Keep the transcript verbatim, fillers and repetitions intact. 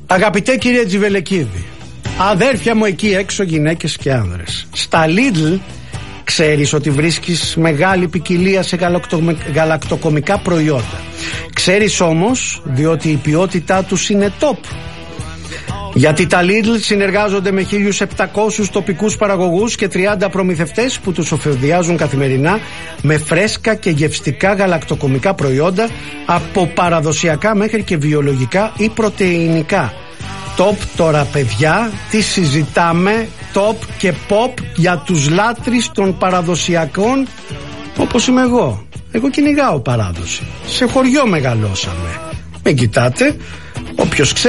Αγαπητέ κύριε Τζιβελεκίδη, αδέρφια μου εκεί έξω, γυναίκες και άνδρες, στα Lidl ξέρεις ότι βρίσκεις μεγάλη ποικιλία σε γαλακτοκομικά προϊόντα. Ξέρεις όμως, διότι η ποιότητά τους είναι top. Γιατί τα Lidl συνεργάζονται με χίλιους επτακόσιους τοπικούς παραγωγούς και τριάντα προμηθευτές που τους εφοδιάζουν καθημερινά με φρέσκα και γευστικά γαλακτοκομικά προϊόντα, από παραδοσιακά μέχρι και βιολογικά ή πρωτεϊνικά. Top τώρα, παιδιά, τι συζητάμε? Top και pop για τους λάτρεις των παραδοσιακών, όπως είμαι εγώ. Εγώ κυνηγάω παράδοση. Σε χωριό μεγαλώσαμε. Μην κοιτάτε, όποιος ξέρει